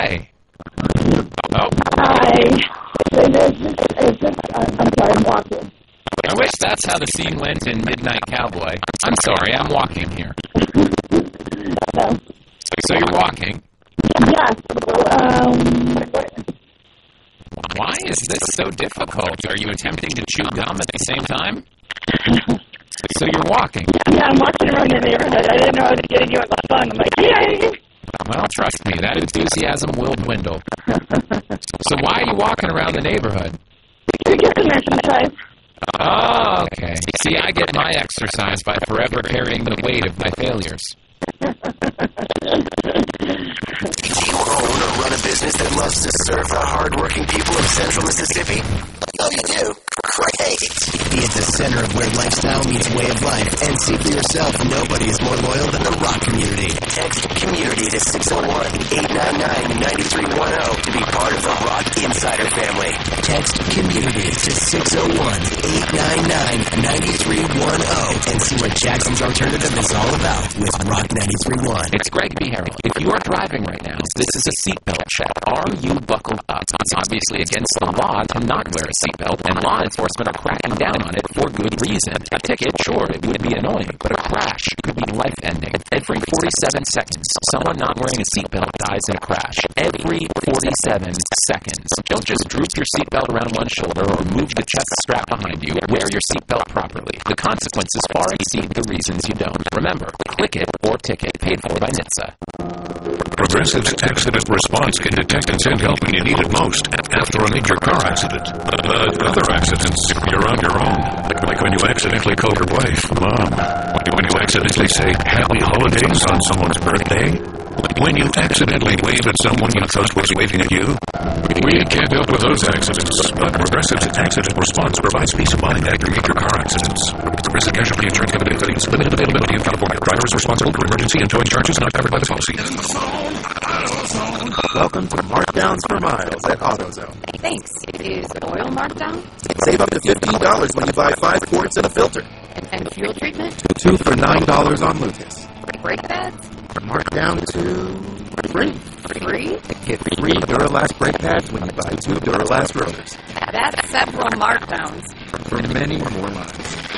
Hey. Oh. Hi. I'm sorry, I'm walking. I wish that's how the scene went in Midnight Cowboy. I'm sorry, I'm walking here. No. So you're walking? Yes. Why is this so difficult? Are you attempting to chew gum at the same time? So you're walking? Yeah, I'm walking around the neighborhood. I didn't know I was getting you on the phone. I'm like, yay! Well, trust me, that enthusiasm will dwindle. So why are you walking around the neighborhood? You get some exercise. Oh, okay. See, I get my exercise by forever carrying the weight of my failures. Do you own or run a business that loves to serve the hard-working people of Central Mississippi? Oh, you do? Great! Be at the center of where lifestyle meets way of life, and see for yourself nobody is more loyal than the rock community. Text community to 601-899-9310 to be part of the Rock Insider family. Text community to 601-899-9310 and see what Jackson's Alternative is all about with Rock 93.1. It's Greg B. Harrell. If you are driving right now, this is a seatbelt check. Are you buckled up? It's obviously against the law to not wear a seatbelt, and law enforcement are cracking down on it for good reason. A ticket, sure, it would be annoying, but a crash could be life-ending. Every 47 seconds, someone not wearing a seatbelt dies in a crash. Every 47 seconds. Don't just droop your seatbelt around one shoulder or move the chest strap behind you. Wear your seatbelt properly. The consequences far exceed the reasons you don't. Remember, click it or ticket, paid for by NHTSA. Progressive's accident response can detect and send help when you need it most after a major car accident. Other accidents, you're on your own. Like when you accidentally call your wife, Mom. When you accidentally say Happy Holidays on someone's birthday. When you accidentally wave at someone you thought was waving at you. We can't help with those accidents, but Progressive's accident response provides peace of mind after major car accidents. Progressive Casualty Insurance Company affiliates. Limited availability in California. Driver is responsible for emergency and towing charges not covered by the policy. Welcome to Markdowns for Miles at AutoZone. Thanks. Is oil marked down? Save up to $15 when you buy 5 quarts and a filter. And fuel treatment? 2 for $9 on Lucas. Brake pads? Marked down to free. Free? Get free Duralast brake pads when you buy 2 Duralast rotors. That's several markdowns. For many more miles.